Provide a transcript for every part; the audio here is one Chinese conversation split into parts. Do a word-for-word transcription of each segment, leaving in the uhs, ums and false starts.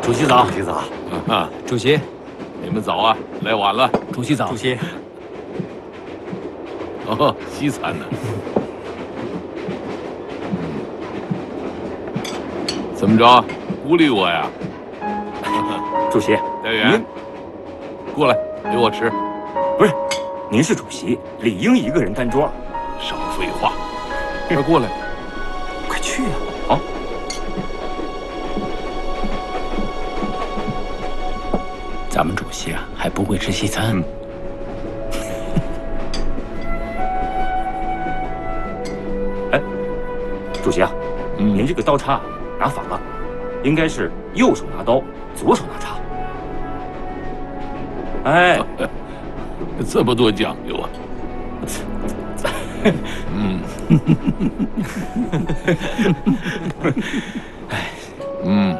主席早， 主席早。 啊， 主席， 你们早啊，来晚了。 主席早， 主席。 哦，西餐呢？怎么着，鼓励我呀？ 主席， 戴元，过来给我吃。 不是，您是主席，理应一个人单桌。 少废话，快过来。 快去呀！好。 咱们主席啊，还不会吃西餐。 嗯哎，主席啊， 嗯、 您这个刀叉拿反了，应该是右手拿刀，左手拿叉。哎， 这么多讲究啊！嗯， 哎， 嗯，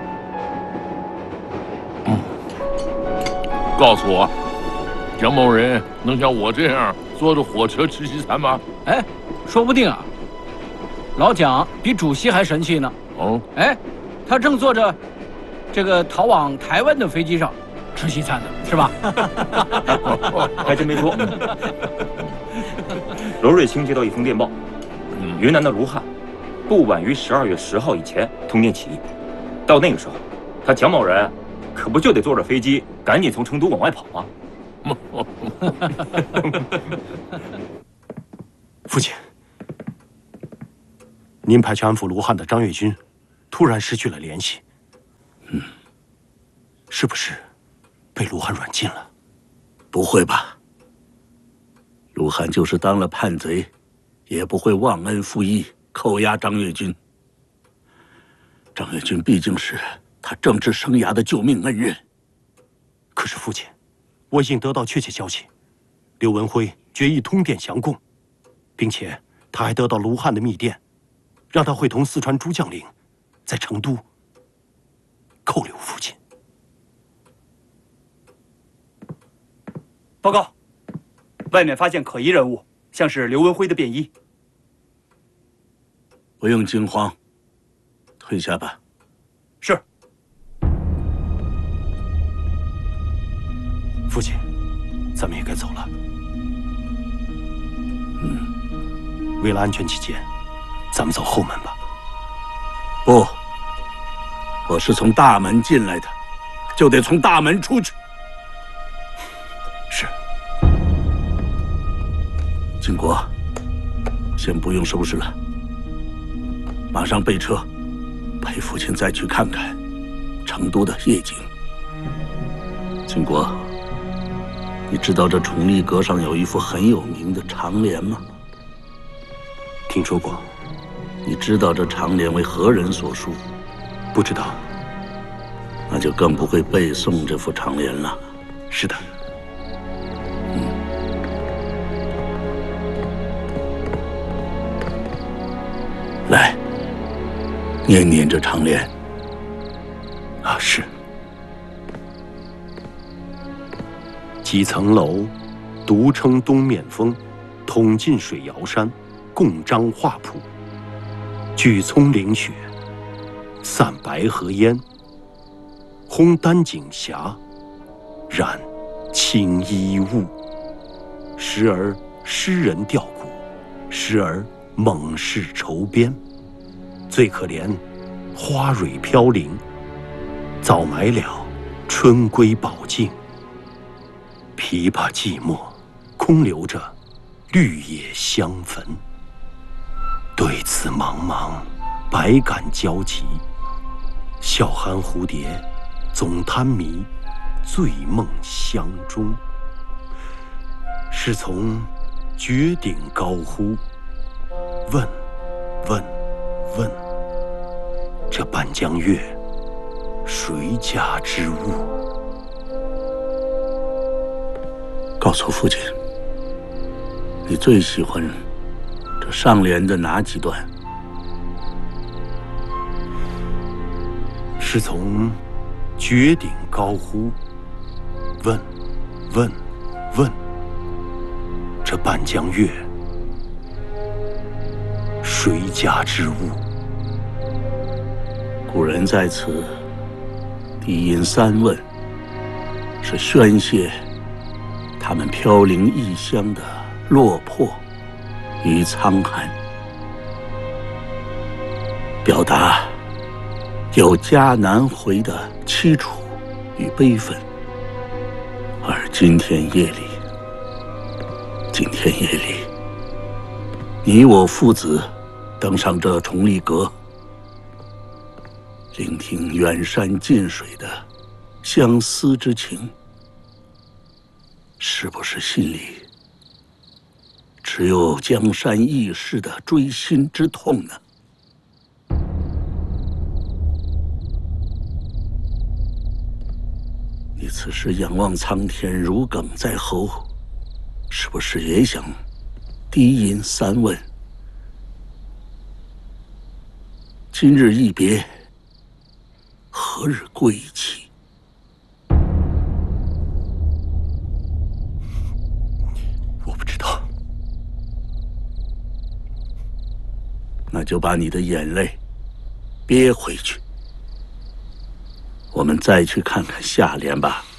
嗯，告诉我，蒋某人能像我这样坐着火车吃西餐吗？ 哎，说不定啊，老蒋比主席还神气呢。 哦， 哎，他正坐着这个逃往台湾的飞机上吃西餐呢，是吧？ 还真没说。罗瑞卿接到一封电报， 嗯、 云南的卢汉不晚于十二月十号以前通电起义。到那个时候，他蒋某人可不就得坐着飞机赶紧从成都往外跑吗？ 父亲，您派去安抚卢汉的张跃军，突然失去了联系。嗯，是不是被卢汉软禁了？ 不会吧？卢汉就是当了叛贼，也不会忘恩负义，扣押张跃军。张跃军毕竟是他政治生涯的救命恩人。 可是父亲，我已经得到确切消息，刘文辉决意通电降共，并且他还得到卢汉的密电，让他会同四川诸将领在成都扣留父亲。 报告，外面发现可疑人物，像是刘文辉的便衣。 不用惊慌，退下吧。 是。 父亲，咱们也该走了。 嗯， 为了安全起见，咱们走后门吧。 不，我是从大门进来的，就得从大门出去。 是。 金国，先不用收拾了，马上备车，陪父亲再去看看成都的夜景。金国，你知道这崇礼阁上有一幅很有名的长联吗？ 听说过。 你知道这长联为何人所书？ 不知道。 那就更不会背诵这幅长联了。 是的。 嗯。来，念念这长联。 啊，是。几层楼，独撑东面风，统尽水瑶山，共张画谱。聚葱岭雪，散白河烟。烘丹景霞，染青衣雾。时而诗人吊古，时而猛士愁边。最可怜，花蕊飘零，早埋了春归宝镜。琵琶寂寞，空留着绿叶香焚。对此茫茫，百感交集。笑酣蝴蝶，总贪迷，醉梦乡中。是从绝顶高呼，问，问，问，这半江月，谁家之物？ 告诉父亲，你最喜欢这上联的哪几段？ 是从绝顶高呼，问，问，问，这半江月，谁家之物？ 古人在此低吟三问，是宣泄他们飘零异乡的落魄与苍寒，表达有家难回的凄楚与悲愤。而今天夜里，今天夜里，你我父子登上这崇礼阁，聆听远山近水的相思之情，是不是心里只有江山易逝的锥心之痛呢？你此时仰望苍天，如鲠在喉，是不是也想低吟三问？今日一别，何日归期？ 我不知道。 那就把你的眼泪憋回去。我们再去看看下联吧。